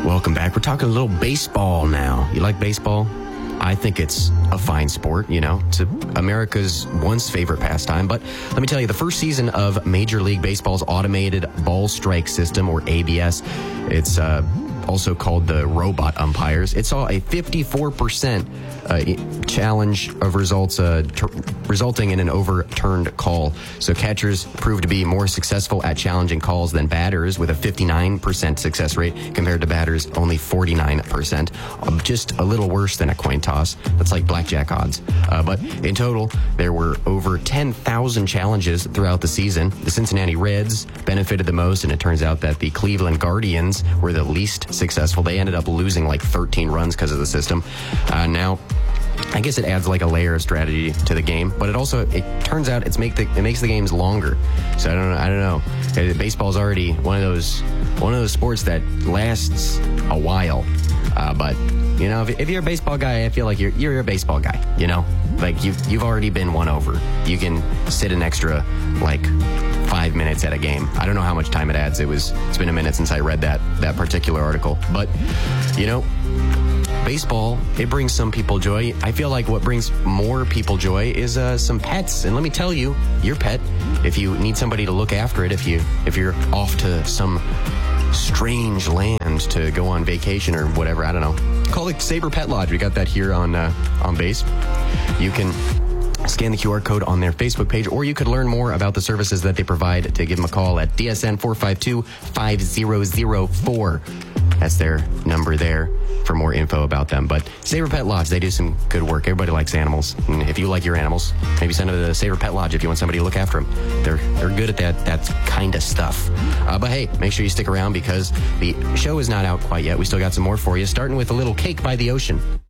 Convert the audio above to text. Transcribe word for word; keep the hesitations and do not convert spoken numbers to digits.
Welcome back. We're talking a little baseball now. You like baseball? I think it's a fine sport, you know. It's a, America's once favorite pastime. But let me tell you, the first season of Major League Baseball's automated ball strike system, or A B S, it's uh, also called the robot umpires. It saw a fifty-four percent uh, challenge of results, uh, ter- resulting in an overturned call. So catchers proved to be more successful at challenging calls than batters, with a fifty-nine percent success rate compared to batters only forty-nine percent. Um, just a little worse than a coin toss. That's like blackjack odds. Uh, but in total, there were over ten thousand challenges throughout the season. The Cincinnati Reds benefited the most, and it turns out that the Cleveland Guardians were the least successful. They ended up losing like thirteen runs because of the system. Uh, now, I guess it adds like a layer of strategy to the game, but it also, it turns out it's make the, it makes the games longer. So I don't know. I don't know. Uh, Baseball's already one of those one of those sports that lasts a while. Uh, but you know, if, if you're a baseball guy, I feel like you're you're a baseball guy. You know, like you you've already been won over. You can sit an extra like five minutes at a game. I don't know how much time it adds. It was it's been a minute since I read that that particular article. But you know, baseball, it brings some people joy. I feel like what brings more people joy is uh, some pets. And let me tell you, your pet, if you need somebody to look after it, if you if you're off to some strange land to go on vacation or whatever, I don't know, call it Sabre Pet Lodge. We got that here on uh, on base. You can scan the Q R code on their Facebook page, or you could learn more about the services that they provide to give them a call at D S N four five two, five zero zero four. That's their number there for more info about them. But Sabre Pet Lodge, they do some good work. Everybody likes animals. And if you like your animals, maybe send them to the Sabre Pet Lodge if you want somebody to look after them. They're they're good at that that kind of stuff. Uh, but hey, make sure you stick around because the show is not out quite yet. We still got some more for you, starting with A Little Cake by the Ocean.